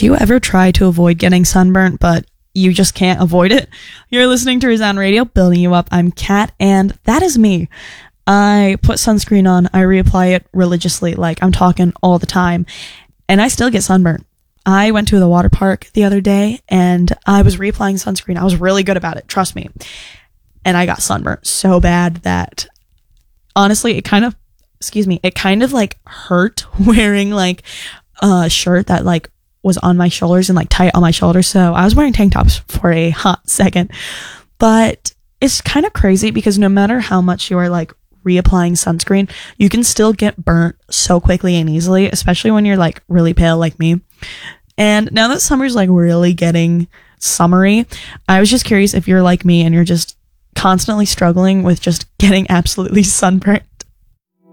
Do you ever try to avoid getting sunburnt, but you just can't avoid it? You're listening to Resound Radio, building you up. I'm Kat, and that is me. I put sunscreen on, I reapply it religiously, like I'm talking all the time, and I still get sunburnt. I went to the water park the other day, and I was reapplying sunscreen. I was really good about it, trust me. And I got sunburnt so bad that, honestly, it kind of like hurt wearing like a shirt that like was on my shoulders and like tight on my shoulders. So I was wearing tank tops for a hot second. But it's kind of crazy because no matter how much you are like reapplying sunscreen, you can still get burnt so quickly and easily, especially when you're like really pale like me. And now that summer's like really getting summery, I was just curious if you're like me and you're just constantly struggling with just getting absolutely sunburnt